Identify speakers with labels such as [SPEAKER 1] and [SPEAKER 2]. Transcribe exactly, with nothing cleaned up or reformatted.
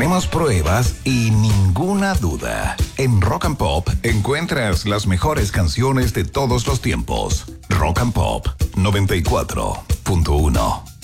[SPEAKER 1] Tenemos pruebas y ninguna duda. En Rock and Pop encuentras las mejores canciones de todos los tiempos. Rock and Pop noventa y cuatro punto uno.